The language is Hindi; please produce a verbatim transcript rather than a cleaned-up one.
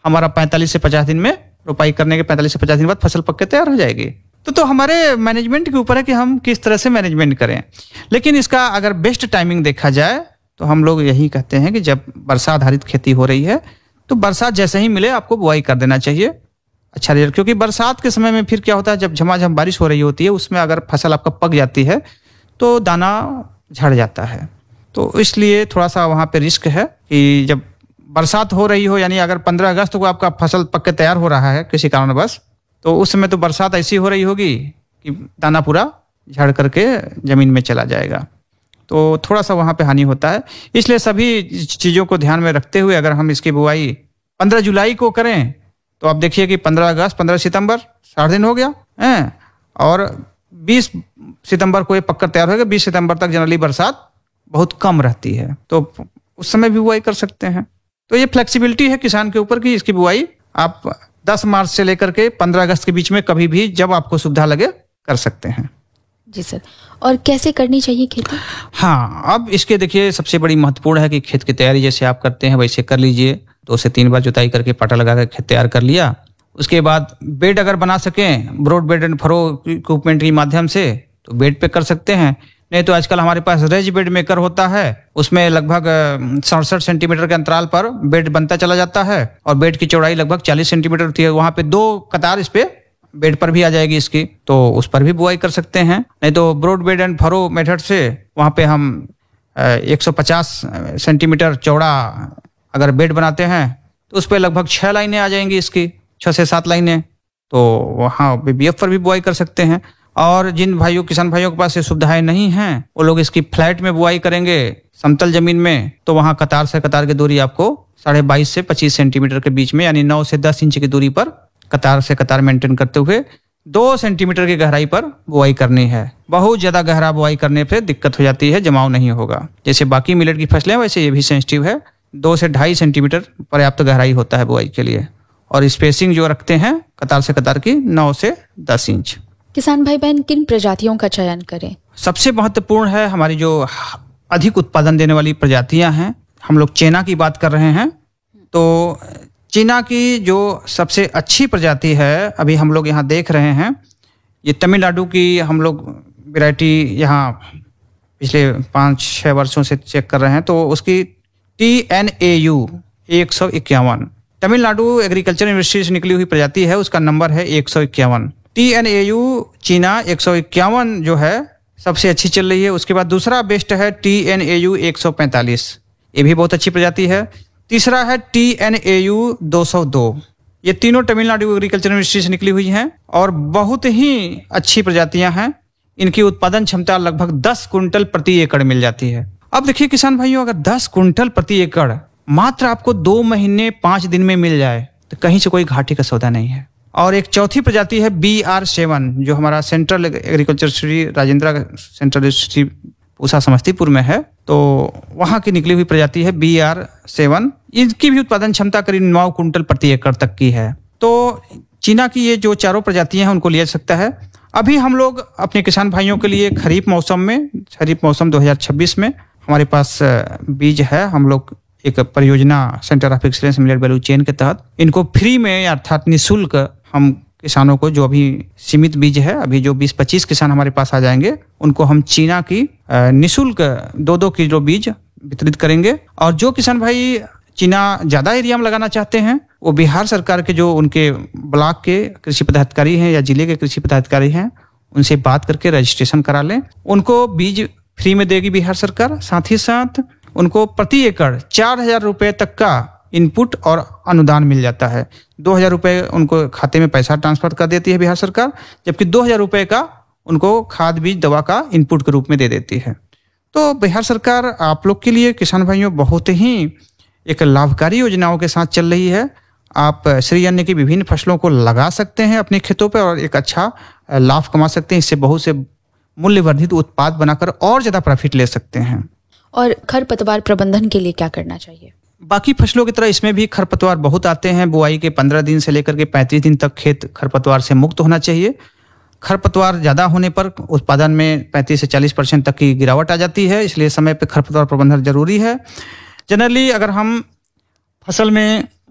हमारा पैंतालीस से पचास दिन में, रोपाई करने के पैंतालीस से पचास दिन बाद फसल पक के तैयार हो जाएगी। तो तो हमारे मैनेजमेंट के ऊपर है कि हम किस तरह से मैनेजमेंट करें। लेकिन इसका अगर बेस्ट टाइमिंग देखा जाए तो हम लोग यही कहते हैं कि जब वर्षा आधारित खेती हो रही है तो बरसात जैसे ही मिले आपको बुआई कर देना चाहिए। अच्छा रिजल्ट, क्योंकि बरसात के समय में फिर क्या होता है, जब झमाझम बारिश हो रही होती है उसमें अगर फसल आपका पक जाती है तो दाना झड़ जाता है। तो इसलिए थोड़ा सा वहाँ पे रिस्क है कि जब बरसात हो रही हो, यानी अगर पंद्रह अगस्त को आपका फसल पक के तैयार हो रहा है किसी कारणवश, तो उस समय तो बरसात ऐसी हो रही होगी कि दाना पूरा झड़ करके जमीन में चला जाएगा। तो थोड़ा सा वहाँ पे हानि होता है। इसलिए सभी चीज़ों को ध्यान में रखते हुए अगर हम इसकी बुआई पंद्रह जुलाई को करें तो आप देखिए कि पंद्रह अगस्त, पंद्रह सितंबर, साठ दिन हो गया है, और बीस सितंबर को ये पककर तैयार होगा। बीस सितंबर तक जनरली बरसात बहुत कम रहती है, तो उस समय भी बुआई कर सकते हैं। तो ये फ्लेक्सिबिलिटी है किसान के ऊपर कि इसकी बुआई आप दस मार्च से लेकर के पंद्रह अगस्त के बीच में कभी भी जब आपको सुविधा लगे कर सकते हैं। जी सर, और कैसे करनी चाहिए खेती? हाँ, अब इसके देखिए सबसे बड़ी महत्वपूर्ण है कि खेत की तैयारी जैसे आप करते हैं वैसे कर लीजिए। दो से तीन बार जुताई करके पाटा लगा कर खेत तैयार कर लिया। उसके बाद बेड अगर बना सकें broad bed and furrow equipment के माध्यम से तो बेड पे कर सकते हैं। नहीं तो आजकल हमारे पास रेज बेड मेकर होता है, उसमें लगभग सड़सठ सेंटीमीटर के अंतराल पर बेड बनता चला जाता है और बेड की चौड़ाई लगभग चालीस सेंटीमीटर होती है। वहां पे दो कतार इस पे बेड पर भी आ जाएगी इसकी, तो उस पर भी बुआई कर सकते हैं। नहीं तो broad bed and furrow method से वहां पे हम एक सौ पचास सेंटीमीटर चौड़ा अगर बेड बनाते हैं तो उस पर लगभग छह लाइनें आ जाएंगी इसकी, छह से सात लाइनें, तो वहाँ बीबीएफ पर भी बुआई कर सकते हैं। और जिन भाइयों किसान भाइयों के पास ये सुविधाएं नहीं हैं वो लोग इसकी फ्लैट में बुआई करेंगे समतल जमीन में, तो वहाँ कतार से कतार की दूरी आपको साढ़े बाईस से पच्चीस सेंटीमीटर के बीच में, यानी नौ से दस इंच की दूरी पर कतार से कतार मेंटेन करते हुए दो सेंटीमीटर की गहराई पर बुआई करनी है। बहुत ज्यादा गहरा बुआई करने पे दिक्कत हो जाती है, जमाव नहीं होगा। जैसे बाकी मिलेट की फसलें वैसे ये भी सेंसिटिव है। दो से ढाई सेंटीमीटर पर्याप्त गहराई होता है बुआई के लिए, और स्पेसिंग जो रखते हैं कतार से कतार की नौ से दस इंच। किसान भाई बहन किन प्रजातियों का चयन करें? सबसे महत्वपूर्ण है हमारी जो अधिक उत्पादन देने वाली प्रजातियां हैं। हम लोग चीना की बात कर रहे हैं, तो चीना की जो सबसे अच्छी प्रजाति है अभी हम लोग यहाँ देख रहे हैं, ये तमिलनाडु की हम लोग वैरायटी यहाँ पिछले पाँच छः वर्षों से चेक कर रहे हैं, तो उसकी टी एन ए यू एक सौ इक्यावन तमिलनाडु एग्रीकल्चर यूनिवर्सिटी से निकली हुई प्रजाति है, उसका नंबर है एक सौ इक्यावन। टी एन ए यू चीना एक सौ इक्यावन जो है सबसे अच्छी चल रही है। उसके बाद दूसरा बेस्ट है टी एन ए यू एक सौ पैंतालीस, ये भी बहुत अच्छी प्रजाति है। तीसरा है टी एन ए यू दो सौ दो। ये तीनों तमिलनाडु एग्रीकल्चर यूनिवर्सिटी से निकली हुई हैं और बहुत ही अच्छी प्रजातियां हैं। इनकी उत्पादन क्षमता लगभग दस कुंटल प्रति एकड़ मिल जाती है। अब देखिए किसान भाइयों, अगर दस कुंटल प्रति एकड़ मात्र आपको दो महीने पांच दिन में मिल जाए तो कहीं से कोई घाटे का सौदा नहीं है। और एक चौथी प्रजाति है बी आर सेवन, जो हमारा central agriculture university Rajendra central university Pusa Samastipur में है, तो वहाँ की निकली हुई प्रजाति है बी आर सेवन। इनकी भी उत्पादन क्षमता करीब नौ कुंटल प्रति एकड़ तक की है। तो चीना की ये जो चारों प्रजातियां हैं उनको लिया जा सकता है। अभी हम लोग अपने किसान भाइयों के लिए खरीफ मौसम में खरीफ मौसम दो हज़ार छब्बीस में हमारे पास बीज है। हम लोग एक परियोजना centre of excellence millet value chain के तहत इनको फ्री में अर्थात निःशुल्क हम किसानों को, जो अभी सीमित बीज है, अभी जो बीस पच्चीस किसान हमारे पास आ जाएंगे उनको हम चीना की निःशुल्क दो दो किलो बीज वितरित करेंगे। और जो किसान भाई चीना ज्यादा एरिया में लगाना चाहते हैं वो बिहार सरकार के जो उनके ब्लॉक के कृषि पदाधिकारी हैं या जिले के कृषि पदाधिकारी हैं उनसे बात करके रजिस्ट्रेशन करा लें। उनको बीज फ्री में देगी बिहार सरकार। साथ ही साथ उनको प्रति एकड़ चार हजार रुपए तक का इनपुट और अनुदान मिल जाता है। दो हजार रुपए उनको खाते में पैसा ट्रांसफर कर देती है बिहार सरकार, जबकि दो हजार रुपए का उनको खाद बीज दवा का इनपुट के रूप में दे देती है। तो बिहार सरकार आप लोग के लिए किसान भाइयों बहुत ही एक लाभकारी योजनाओं के साथ चल रही है। आप श्री अन्न की विभिन्न फसलों को लगा सकते हैं अपने खेतों पर और एक अच्छा लाभ कमा सकते हैं। इससे बहुत से मूल्यवर्धित उत्पाद बनाकर और ज्यादा प्रॉफिट ले सकते हैं। और खरपतवार प्रबंधन के लिए क्या करना चाहिए? बाकी फसलों की तरह इसमें भी खरपतवार बहुत आते हैं। बुआई के पंद्रह दिन से लेकर के पैंतीस दिन तक खेत खरपतवार से मुक्त होना चाहिए। खरपतवार ज्यादा होने पर उत्पादन में पैंतीस से चालीस परसेंट तक की गिरावट आ जाती है, इसलिए समय पर खरपतवार प्रबंधन जरूरी है। जनरली अगर हम फसल में